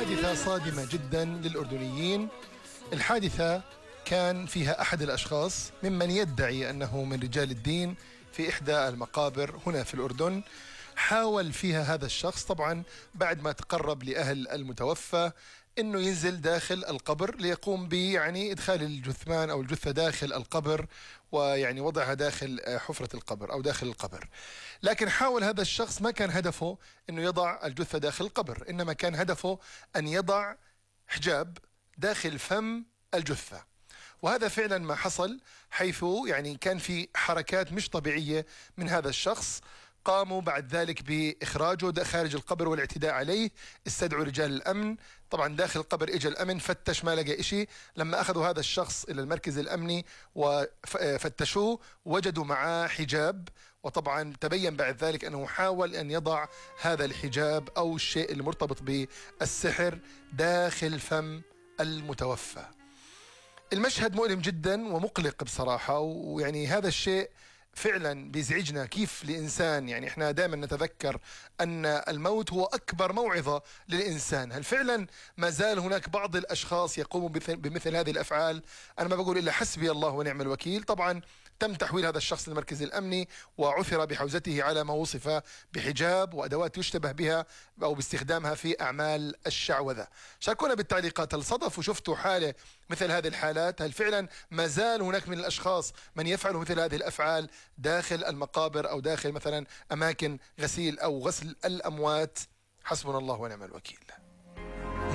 حادثة صادمة جدا للأردنيين. الحادثة كان فيها أحد الأشخاص ممن يدعي أنه من رجال الدين في إحدى المقابر هنا في الأردن. حاول فيها هذا الشخص طبعا بعد ما تقرب لأهل المتوفى أنه ينزل داخل القبر ليقوم إدخال الجثمان أو الجثة داخل القبر وضعها داخل حفرة القبر أو داخل القبر. لكن حاول هذا الشخص، ما كان هدفه أنه يضع الجثة داخل القبر، إنما كان هدفه أن يضع حجاب داخل فم الجثة. وهذا فعلا ما حصل، حيث كان في حركات مش طبيعية من هذا الشخص. قاموا بعد ذلك بإخراجه خارج القبر والاعتداء عليه. استدعوا رجال الأمن، طبعا داخل القبر إجا الأمن فتش، ما لقى إشي. لما أخذوا هذا الشخص إلى المركز الأمني وفتشوه وجدوا معاه حجاب، وطبعا تبين بعد ذلك أنه حاول أن يضع هذا الحجاب أو الشيء المرتبط بالسحر داخل فم المتوفى. المشهد مؤلم جدا ومقلق بصراحة، هذا الشيء فعلا بيزعجنا. كيف لإنسان، احنا دائما نتذكر أن الموت هو أكبر موعظة للإنسان. هل فعلا ما زال هناك بعض الأشخاص يقوموا بمثل هذه الأفعال؟ أنا ما بقول إلا حسبي الله ونعم الوكيل. طبعا تم تحويل هذا الشخص للمركز الأمني وعثر بحوزته على ما وصف بحجاب وأدوات يشتبه بها أو باستخدامها في أعمال الشعوذة. شاركونا بالتعليقات، هل صدف وشفتوا حالة مثل هذه الحالات؟ هل فعلا ما زال هناك من الأشخاص من يفعلوا مثل هذه الأفعال داخل المقابر أو داخل مثلا أماكن غسيل أو غسل الأموات؟ حسبنا الله ونعم الوكيل.